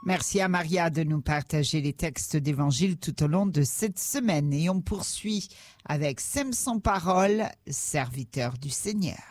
Merci à Maria de nous partager les textes d'évangile tout au long de cette semaine. Et on poursuit avec Sème sans parole, serviteur du Seigneur.